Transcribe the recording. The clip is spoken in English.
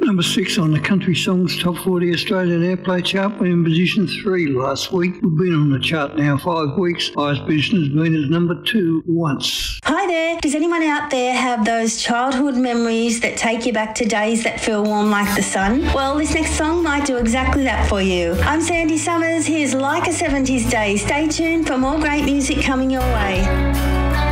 Number 6 on the Country Songs Top 40 Australian Airplay chart, went in position 3 last week. We've been on the chart now 5 weeks. Highest position has been as number 2 once. Hi there. Does anyone out there have those childhood memories that take you back to days that feel warm like the sun? Well, this next song might do exactly that for you. I'm Sandy Summers. Here's Like a 70s Day. Stay tuned for more great music coming your way.